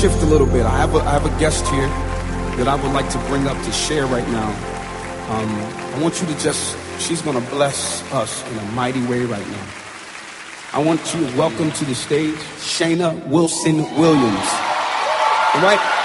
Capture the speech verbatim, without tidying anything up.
shift a little bit. I have a, I have a guest here that I would like to bring up to share right now. Um, I want you to just, she's going to bless us in a mighty way right now. I want you to welcome to the stage Shayna Wilson Williams. All right?